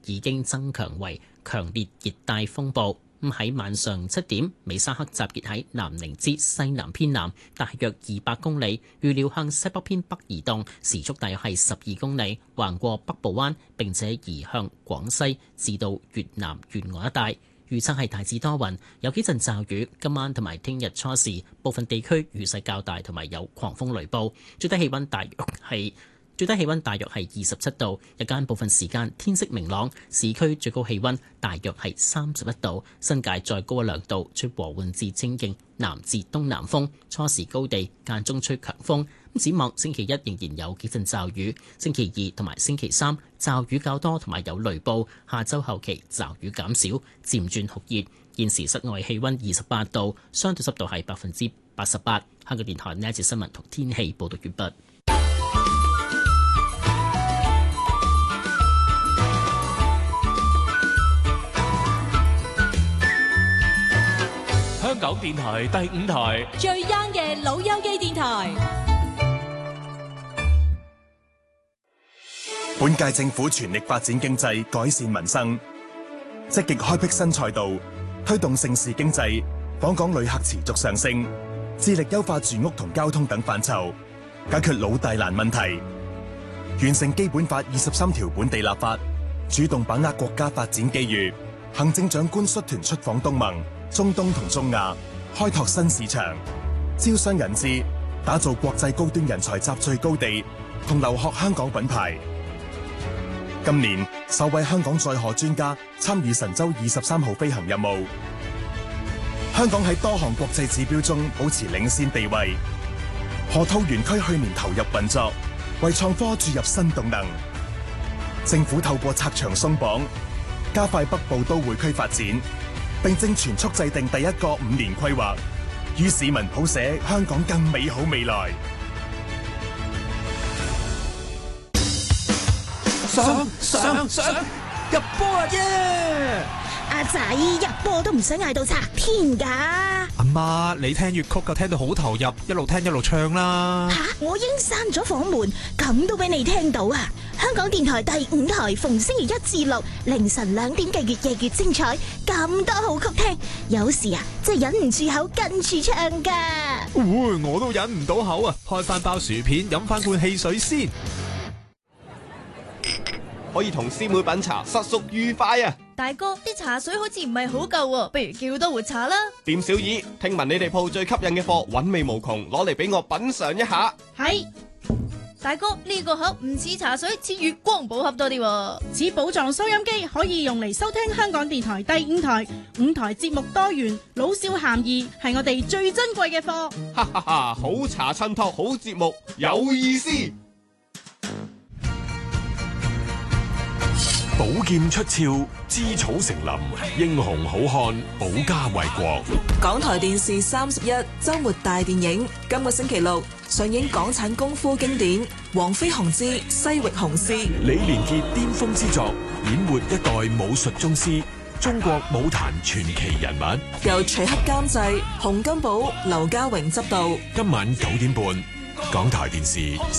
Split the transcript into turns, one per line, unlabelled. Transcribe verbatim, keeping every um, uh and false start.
已經增強為強烈熱帶風暴。咁喺晚上七點，美沙克集結喺南寧之西南偏南，大約二百公里，預料向西北偏北移動，時速大約係十二公里，橫過北部灣，並且移向廣西至到越南沿岸一帶。預測係大致多雲，有幾陣驟雨。今晚同埋聽日初時，部分地區雨勢較大，同埋有狂風雷暴。最低氣溫大約係最低氣溫大約係二十七度，日間部分時間天色明朗，市區最高氣溫大約係三十一度，新界再高一兩度，吹和緩至清勁南至東南風，初時高地間中吹強風。展望星期一仍然有幾陣驟雨，星期二同埋星期三驟雨較多同埋有雷暴，下周後期驟雨減少，漸轉酷熱。現時室外氣溫二十八度，相對濕度係百分之八十八。香港電台呢一節新聞同天氣報道完畢。
香港電台第五台
最 young 嘅老友記電台。
本屆政府全力發展經濟，改善民生，積極開闢新賽道，推動盛事經濟，訪港旅客持續上升，致力優化住屋同交通等範疇，解決老大難問題，完成基本法二十三條本地立法，主動把握國家發展機遇。行政長官率團出訪東盟、中東同中亞，開拓新市場，招商引資，打造國際高端人才集聚高地，同留學香港品牌。今年首位香港載荷專家參與神舟二十三號飛行任務，香港喺多項國際指標中保持領先地位。河套園區去年投入運作，為創科注入新動能。政府透過拆牆鬆綁，加快北部都會區發展，並正全速制定第一個五年規劃，與市民譜寫香港更美好未來。
上上上入波啊耶！
阿仔入波都唔使嗌到拆天噶。
阿媽，你聽粵曲就聽到好投入，一路聽一路唱啦。
吓，我已經閂咗房門，咁都俾你聽到啊！香港電台第五台逢星期一至六凌晨兩點嘅越夜越精彩，咁多好曲聽，有時啊真係忍唔住口跟住唱噶。
會，我都忍唔到口啊！開翻包薯片，飲翻罐汽水先。
可以同師妹品茶，實屬愉快啊！
大哥，啲茶水好似唔係好夠喎，不如叫多壺茶啦。
店小二，聽聞你哋鋪最吸引嘅貨，韻味無窮，攞嚟俾我品嘗一下。
係，大哥，呢個盒唔似茶水，似月光寶盒多啲。
似寶藏收音機，可以用嚟收聽香港電台第五台。五台節目多元，老少咸宜，係我哋最珍貴嘅貨。
哈哈哈！好茶襯托好節目，有意思。
寶劍出鞘，知草成林，英雄好漢，保家衛國。
港台電視三十一周末大電影，今個星期六上映港產功夫經典《黃飛鴻之西域雄獅》。
李連杰巔峰之作，演活一代武術宗師，中國武壇傳奇人物。
由徐克監製，洪金寶、劉家榮執導。
今晚九點半，港台電視